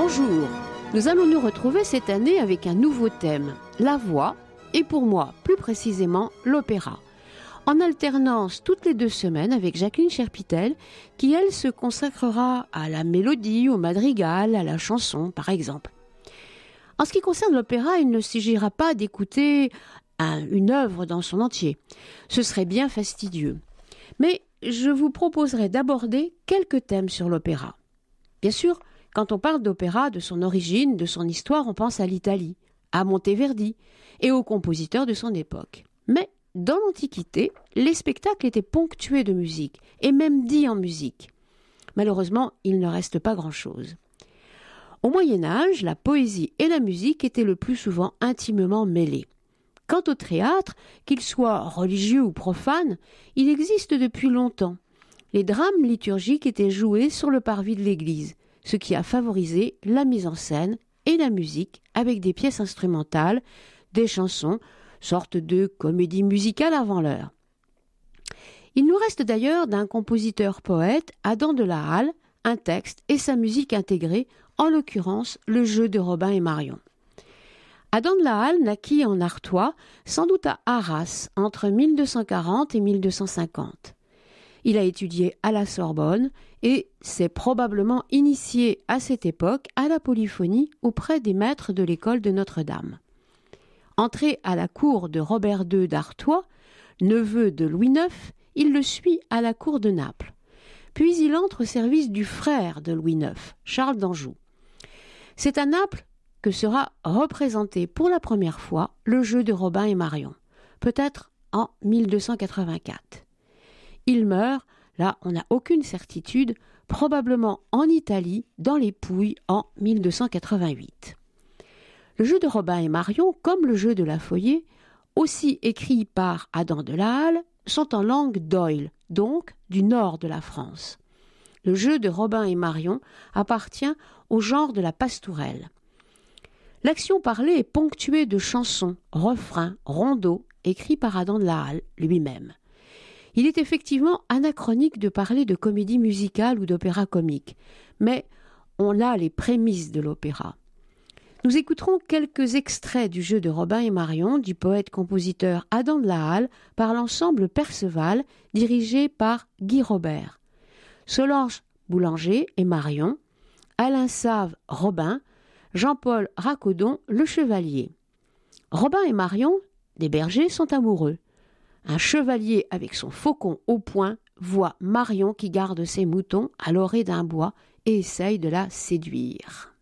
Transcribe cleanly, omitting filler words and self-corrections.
Bonjour, nous allons nous retrouver cette année avec un nouveau thème, la voix, et pour moi, plus précisément, l'opéra. En alternance toutes les 2 semaines avec Jacqueline Cherpitel, qui elle se consacrera à la mélodie, au madrigal, à la chanson par exemple. En ce qui concerne l'opéra, il ne s'agira pas d'écouter une œuvre dans son entier. Ce serait bien fastidieux. Mais je vous proposerai d'aborder quelques thèmes sur l'opéra. Bien sûr, quand on parle d'opéra, de son origine, de son histoire, on pense à l'Italie, à Monteverdi et aux compositeurs de son époque. Mais dans l'Antiquité, les spectacles étaient ponctués de musique, et même dits en musique. Malheureusement, il ne reste pas grand-chose. Au Moyen-Âge, la poésie et la musique étaient le plus souvent intimement mêlées. Quant au théâtre, qu'il soit religieux ou profane, il existe depuis longtemps. Les drames liturgiques étaient joués sur le parvis de l'église, ce qui a favorisé la mise en scène et la musique avec des pièces instrumentales, des chansons, sorte de comédie musicale avant l'heure. Il nous reste d'ailleurs d'un compositeur-poète, Adam de la Halle, un texte et sa musique intégrée, en l'occurrence le jeu de Robin et Marion. Adam de la Halle naquit en Artois, sans doute à Arras, entre 1240 et 1250. Il a étudié à la Sorbonne et s'est probablement initié à cette époque à la polyphonie auprès des maîtres de l'école de Notre-Dame. Entré à la cour de Robert II d'Artois, neveu de Louis IX, il le suit à la cour de Naples. Puis il entre au service du frère de Louis IX, Charles d'Anjou. C'est à Naples que sera représenté pour la première fois le jeu de Robin et Marion, peut-être en 1284. Il meurt, là on n'a aucune certitude, probablement en Italie, dans les Pouilles, en 1288. Le jeu de Robin et Marion, comme le jeu de La Foyer, aussi écrits par Adam de la Halle, sont en langue d'oïl, donc du nord de la France. Le jeu de Robin et Marion appartient au genre de la pastourelle. L'action parlée est ponctuée de chansons, refrains, rondeaux, écrits par Adam de la Halle lui-même. Il est effectivement anachronique de parler de comédie musicale ou d'opéra comique, mais on a les prémices de l'opéra. Nous écouterons quelques extraits du jeu de Robin et Marion du poète-compositeur Adam de la Halle par l'ensemble Perceval dirigé par Guy Robert. Solange Boulanger et Marion, Alain Save Robin, Jean-Paul Racodon le chevalier. Robin et Marion, des bergers, sont amoureux. Un chevalier avec son faucon au poing voit Marion qui garde ses moutons à l'orée d'un bois et essaye de la séduire.